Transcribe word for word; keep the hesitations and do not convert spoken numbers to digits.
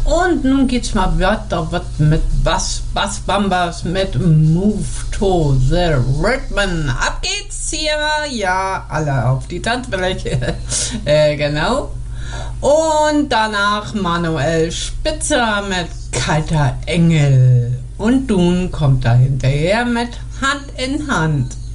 Und nun geht's mal weiter mit Bass, Bass Bambas mit Move to the Rhythm. Ab geht's hier, ja, alle auf die Tanzfläche, äh, genau. Und danach Manuel Spitzer mit Kalter Engel. Und nun kommt da hinterher mit Hand in Hand.